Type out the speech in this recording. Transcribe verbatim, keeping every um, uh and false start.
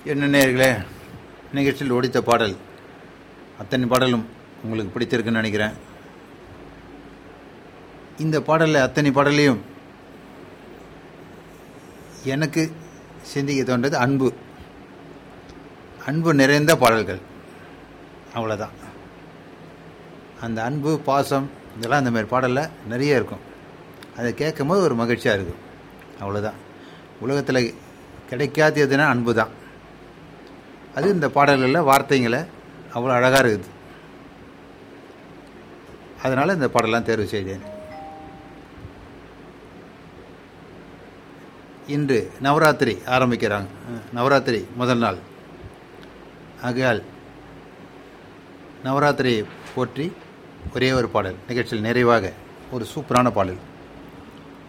என்ன நேயர்களே, நிகழ்ச்சியில் ஒடித்த பாடல் அத்தனை பாடலும் உங்களுக்கு பிடித்திருக்குன்னு நினைக்கிறேன். இந்த பாடலில் அத்தனை பாடலையும் எனக்கு சிந்திக்க தோன்றது அன்பு அன்பு நிறைந்த பாடல்கள். அவ்வளோதான். அந்த அன்பு பாசம் இதெல்லாம் அந்த மாதிரி பாடலில் நிறைய இருக்கும். அதை கேட்கும் போது ஒரு மகிழ்ச்சியாக இருக்கும். அவ்வளோதான். உலகத்தில் கிடைக்காது எதுனா அன்பு தான். அது இந்த பாடல்களில் வார்த்தைங்களை அவ்வளோ அழகாக இருக்குது. அதனால் இந்த பாடலாம் தேர்வு செய்தேன். இன்று நவராத்திரி ஆரம்பிக்கிறாங்க. நவராத்திரி முதல் நாள் ஆகையால் நவராத்திரியை போற்றி ஒரே ஒரு பாடல் நிகழ்ச்சியில் நிறைவாக ஒரு சூப்பரான பாடல்.